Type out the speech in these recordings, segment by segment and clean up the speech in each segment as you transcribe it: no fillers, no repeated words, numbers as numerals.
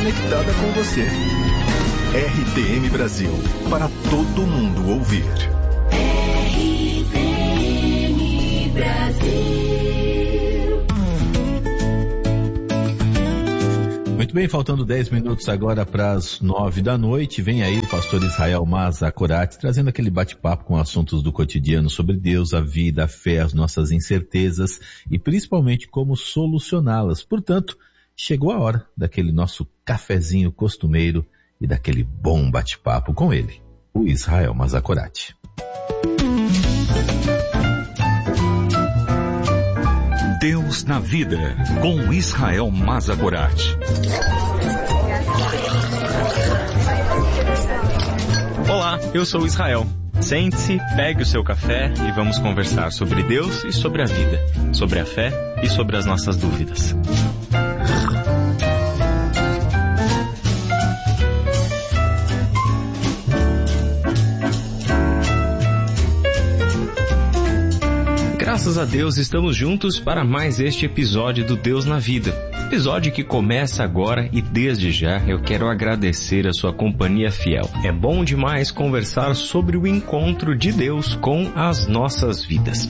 conectada com você. RTM Brasil, para todo mundo ouvir. RTM Brasil. Muito bem, faltando 10 minutos agora para as 9 da noite, vem aí o pastor Israel Mazakorati trazendo aquele bate-papo com assuntos do cotidiano sobre Deus, a vida, a fé, as nossas incertezas e principalmente como solucioná-las. Portanto, chegou a hora daquele nosso cafezinho costumeiro e daquele bom bate-papo com ele, o Israel Mazakorati. Deus na Vida, com Israel Mazakorati. Olá, eu sou o Israel. Sente-se, pegue o seu café e vamos conversar sobre Deus e sobre a vida, sobre a fé e sobre as nossas dúvidas. Graças a Deus estamos juntos para mais este episódio do Deus na Vida. Episódio que começa agora e desde já eu quero agradecer a sua companhia fiel. É bom demais conversar sobre o encontro de Deus com as nossas vidas.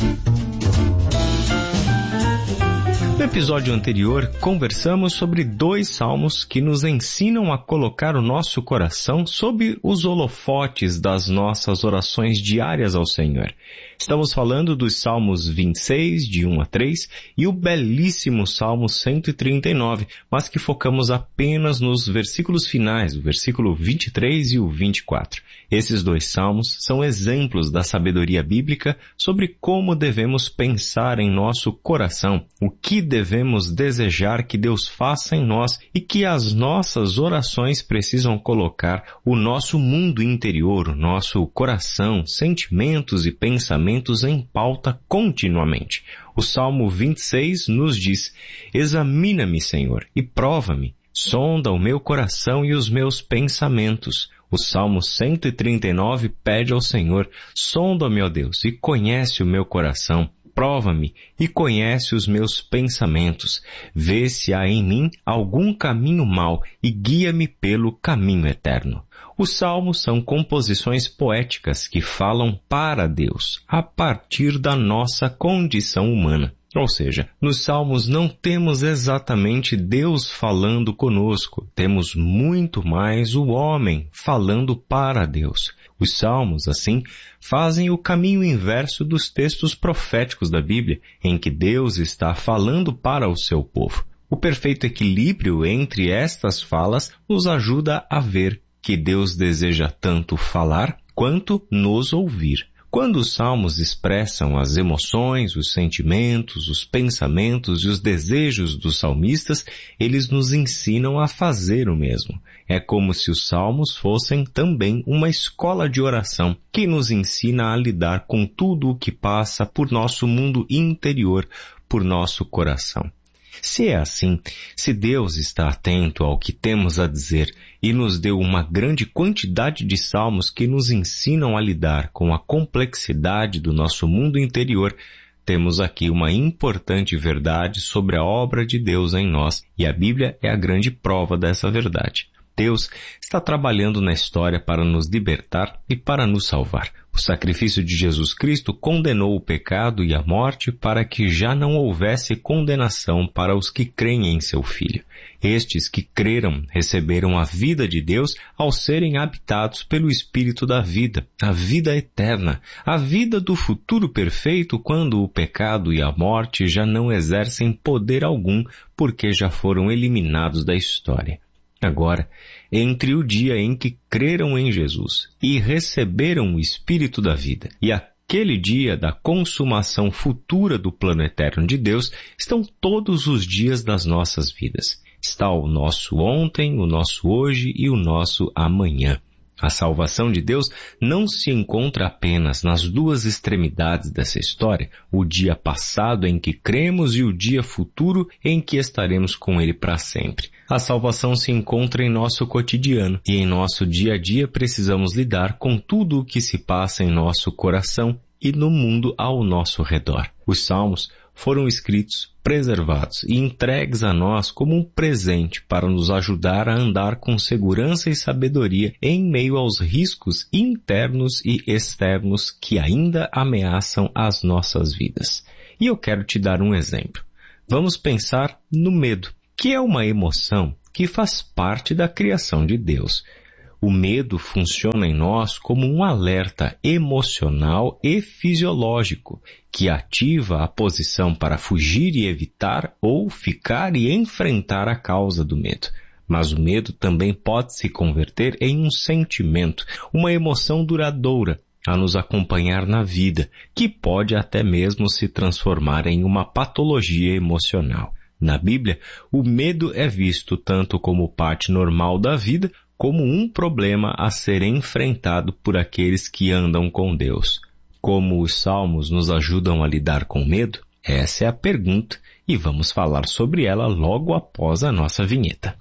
No episódio anterior, conversamos sobre 2 salmos que nos ensinam a colocar o nosso coração sob os holofotes das nossas orações diárias ao Senhor. Estamos falando dos Salmos 26, de 1 a 3, e o belíssimo Salmo 139, mas que focamos apenas nos versículos finais, o versículo 23 e o 24. Esses 2 salmos são exemplos da sabedoria bíblica sobre como devemos pensar em nosso coração, o que devemos desejar que Deus faça em nós e que as nossas orações precisam colocar o nosso mundo interior, o nosso coração, sentimentos e pensamentos em pauta continuamente. O Salmo 26 nos diz: examina-me, Senhor, e prova-me, sonda o meu coração e os meus pensamentos. O Salmo 139 pede ao Senhor: sonda-me, ó Deus, e conhece o meu coração. Prova-me e conhece os meus pensamentos. Vê se há em mim algum caminho mau e guia-me pelo caminho eterno. Os salmos são composições poéticas que falam para Deus, a partir da nossa condição humana. Ou seja, nos salmos não temos exatamente Deus falando conosco, temos muito mais o homem falando para Deus. Os salmos, assim, fazem o caminho inverso dos textos proféticos da Bíblia, em que Deus está falando para o seu povo. O perfeito equilíbrio entre estas falas nos ajuda a ver que Deus deseja tanto falar quanto nos ouvir. Quando os salmos expressam as emoções, os sentimentos, os pensamentos e os desejos dos salmistas, eles nos ensinam a fazer o mesmo. É como se os salmos fossem também uma escola de oração que nos ensina a lidar com tudo o que passa por nosso mundo interior, por nosso coração. Se é assim, se Deus está atento ao que temos a dizer e nos deu uma grande quantidade de salmos que nos ensinam a lidar com a complexidade do nosso mundo interior, temos aqui uma importante verdade sobre a obra de Deus em nós, e a Bíblia é a grande prova dessa verdade. Deus está trabalhando na história para nos libertar e para nos salvar. O sacrifício de Jesus Cristo condenou o pecado e a morte para que já não houvesse condenação para os que creem em seu Filho. Estes que creram receberam a vida de Deus ao serem habitados pelo Espírito da vida, a vida eterna, a vida do futuro perfeito quando o pecado e a morte já não exercem poder algum porque já foram eliminados da história. Agora, entre o dia em que creram em Jesus e receberam o Espírito da vida e aquele dia da consumação futura do plano eterno de Deus, estão todos os dias das nossas vidas. Está o nosso ontem, o nosso hoje e o nosso amanhã. A salvação de Deus não se encontra apenas nas 2 extremidades dessa história, o dia passado em que cremos e o dia futuro em que estaremos com Ele para sempre. A salvação se encontra em nosso cotidiano e em nosso dia a dia precisamos lidar com tudo o que se passa em nosso coração e no mundo ao nosso redor. Os salmos foram escritos, preservados e entregues a nós como um presente para nos ajudar a andar com segurança e sabedoria em meio aos riscos internos e externos que ainda ameaçam as nossas vidas. E eu quero te dar um exemplo. Vamos pensar no medo, que é uma emoção que faz parte da criação de Deus. O medo funciona em nós como um alerta emocional e fisiológico que ativa a posição para fugir e evitar ou ficar e enfrentar a causa do medo. Mas o medo também pode se converter em um sentimento, uma emoção duradoura a nos acompanhar na vida, que pode até mesmo se transformar em uma patologia emocional. Na Bíblia, o medo é visto tanto como parte normal da vida, como um problema a ser enfrentado por aqueles que andam com Deus. Como os Salmos nos ajudam a lidar com medo? Essa é a pergunta e vamos falar sobre ela logo após a nossa vinheta.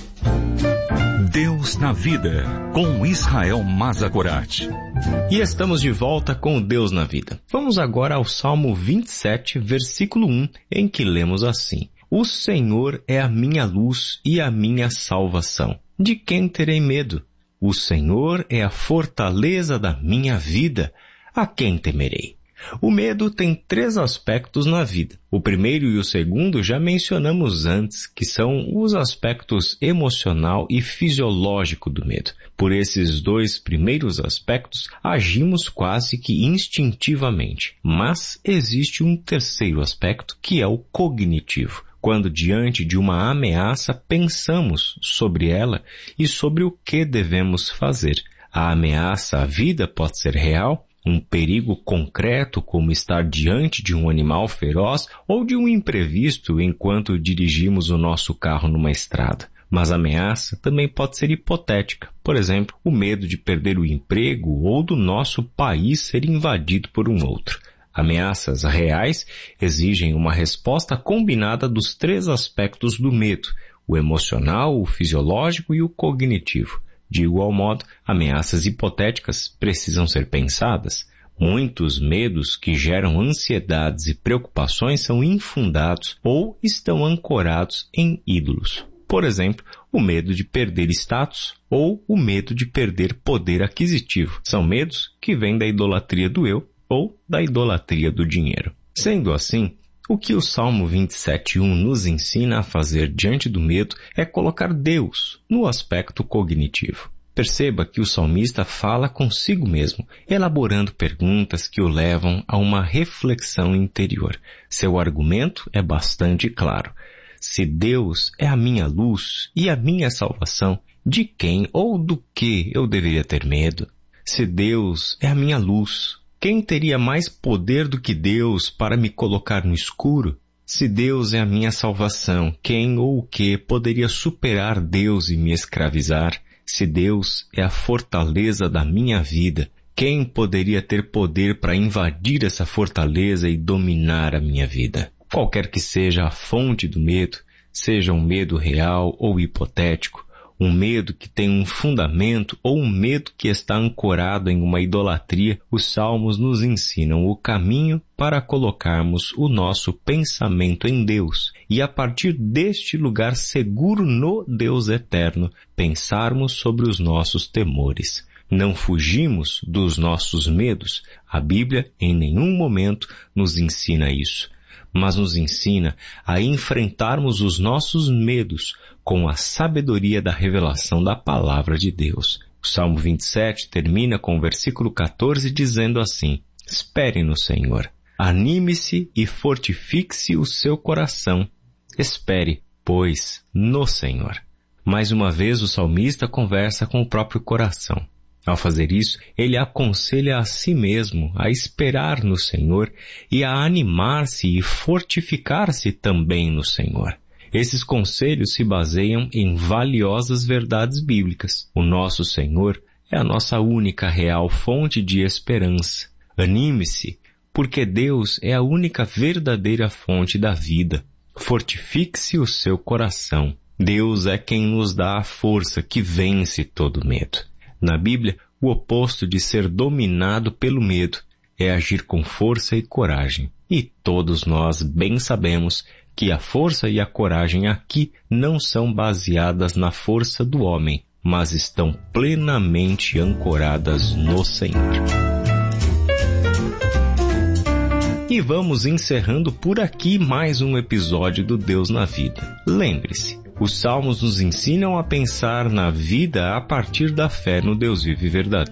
Deus na Vida, com Israel Mazakorati. E estamos de volta com Deus na Vida. Vamos agora ao Salmo 27, versículo 1, em que lemos assim: O Senhor é a minha luz e a minha salvação. De quem terei medo? O Senhor é a fortaleza da minha vida. A quem temerei? O medo tem 3 aspectos na vida. O primeiro e o segundo já mencionamos antes, que são os aspectos emocional e fisiológico do medo. Por esses 2 primeiros aspectos, agimos quase que instintivamente. Mas existe um terceiro aspecto, que é o cognitivo. Quando diante de uma ameaça, pensamos sobre ela e sobre o que devemos fazer. A ameaça à vida pode ser real, um perigo concreto como estar diante de um animal feroz ou de um imprevisto enquanto dirigimos o nosso carro numa estrada. Mas a ameaça também pode ser hipotética. Por exemplo, o medo de perder o emprego ou do nosso país ser invadido por um outro. Ameaças reais exigem uma resposta combinada dos 3 aspectos do medo, o emocional, o fisiológico e o cognitivo. De igual modo, ameaças hipotéticas precisam ser pensadas. Muitos medos que geram ansiedades e preocupações são infundados ou estão ancorados em ídolos. Por exemplo, o medo de perder status ou o medo de perder poder aquisitivo. São medos que vêm da idolatria do eu ou da idolatria do dinheiro. Sendo assim, o que o Salmo 27:1 nos ensina a fazer diante do medo é colocar Deus no aspecto cognitivo. Perceba que o salmista fala consigo mesmo, elaborando perguntas que o levam a uma reflexão interior. Seu argumento é bastante claro. Se Deus é a minha luz e a minha salvação, de quem ou do que eu deveria ter medo? Se Deus é a minha luz, quem teria mais poder do que Deus para me colocar no escuro? Se Deus é a minha salvação, quem ou o que poderia superar Deus e me escravizar? Se Deus é a fortaleza da minha vida, quem poderia ter poder para invadir essa fortaleza e dominar a minha vida? Qualquer que seja a fonte do medo, seja um medo real ou hipotético, um medo que tem um fundamento ou um medo que está ancorado em uma idolatria, os Salmos nos ensinam o caminho para colocarmos o nosso pensamento em Deus e, a partir deste lugar seguro no Deus eterno, pensarmos sobre os nossos temores. Não fugimos dos nossos medos. A Bíblia em nenhum momento nos ensina isso, mas nos ensina a enfrentarmos os nossos medos com a sabedoria da revelação da palavra de Deus. O Salmo 27 termina com o versículo 14 dizendo assim: Espere no Senhor, anime-se e fortifique-se o seu coração. Espere, pois, no Senhor. Mais uma vez o salmista conversa com o próprio coração. Ao fazer isso, ele aconselha a si mesmo a esperar no Senhor e a animar-se e fortificar-se também no Senhor. Esses conselhos se baseiam em valiosas verdades bíblicas. O nosso Senhor é a nossa única real fonte de esperança. Anime-se, porque Deus é a única verdadeira fonte da vida. Fortifique-se o seu coração. Deus é quem nos dá a força que vence todo medo. Na Bíblia, o oposto de ser dominado pelo medo é agir com força e coragem. E todos nós bem sabemos que a força e a coragem aqui não são baseadas na força do homem, mas estão plenamente ancoradas no Senhor. E vamos encerrando por aqui mais um episódio do Deus na Vida. Lembre-se, os Salmos nos ensinam a pensar na vida a partir da fé no Deus vivo e verdadeiro.